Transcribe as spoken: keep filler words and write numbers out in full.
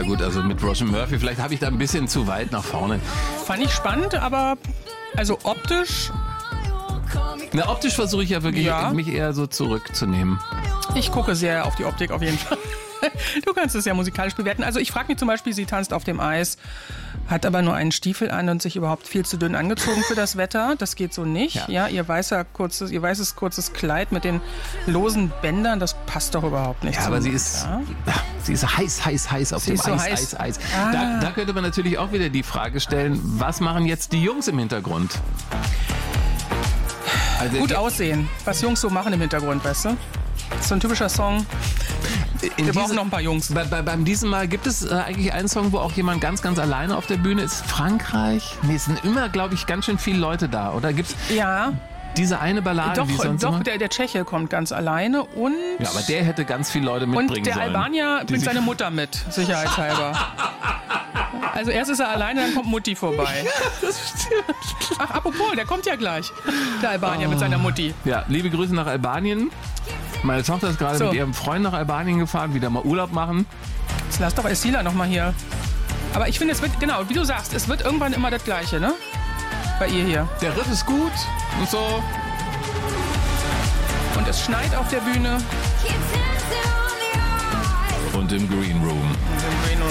Na gut, also mit Roisin Murphy, vielleicht habe ich da ein bisschen zu weit nach vorne. Fand ich spannend, aber also optisch... Na, optisch versuche ich ja wirklich, Ja. mich eher so zurückzunehmen. Ich gucke sehr auf die Optik auf jeden Fall. Du kannst es ja musikalisch bewerten. Also ich frage mich zum Beispiel, sie tanzt auf dem Eis, hat aber nur einen Stiefel an und sich überhaupt viel zu dünn angezogen für das Wetter. Das geht so nicht. Ja. Ja, ihr, weißer, kurzes, ihr weißes kurzes Kleid mit den losen Bändern, das passt doch überhaupt nicht. Ja, zum- aber sie ist, Ja. sie ist heiß, heiß, heiß auf Sie dem ist so Eis, heiß. Eis, Eis. Ah. Da, da könnte man natürlich auch wieder die Frage stellen, was machen jetzt die Jungs im Hintergrund? Also Gut aussehen, was Jungs so machen im Hintergrund, weißt du? Das ist so ein typischer Song. in Wir brauchen diese- noch ein paar Jungs. Bei, bei, beim diesem Mal gibt es äh, eigentlich einen Song, wo auch jemand ganz, ganz alleine auf der Bühne ist. Frankreich? Nee, es sind immer, glaube ich, ganz schön viele Leute da. Oder gibt es Ja, diese eine Ballade, doch, die sonst doch immer? der, der Tscheche kommt ganz alleine und... Ja, aber der hätte ganz viele Leute mitbringen Und der sollen. Albanier die bringt sich- seine Mutter mit, sicherheitshalber. Also erst ist er alleine, dann kommt Mutti vorbei. Das stimmt. Ach, apropos, der kommt ja gleich, der Albanier mit seiner Mutti. Ja, liebe Grüße nach Albanien. Meine Tochter ist gerade So. mit ihrem Freund nach Albanien gefahren, wieder mal Urlaub machen. Jetzt lass doch Esila noch mal hier. Aber ich finde, es wird, genau, wie du sagst, es wird irgendwann immer das Gleiche, ne? Bei ihr hier. Der Riff ist gut und so. Und es schneit auf der Bühne. Und im Green Room. Und im Green Room.